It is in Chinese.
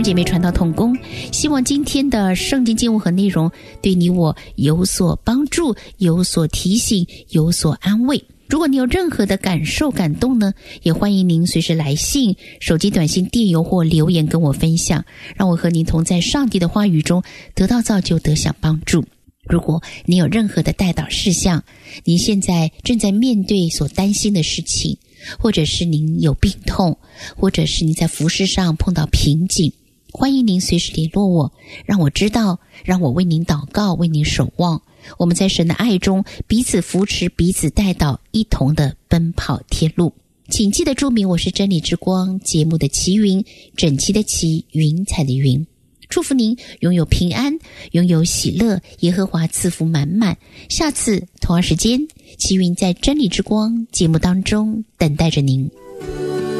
兄姐妹传道同工，希望今天的圣经经文和内容对你我有所帮助，有所提醒，有所安慰。如果你有任何的感受感动呢，也欢迎您随时来信、手机短信、电邮或留言跟我分享，让我和您同在上帝的话语中得到造就，得享帮助。如果你有任何的代祷事项，您现在正在面对所担心的事情，或者是您有病痛，或者是您在服事上碰到瓶颈，欢迎您随时联络我，让我知道，让我为您祷告，为您守望。我们在神的爱中彼此扶持，彼此代祷，一同的奔跑天路。请记得注明我是真理之光节目的齐云，整齐的齐，云彩的云。祝福您拥有平安，拥有喜乐，耶和华赐福满满。下次同样时间，齐云在真理之光节目当中等待着您。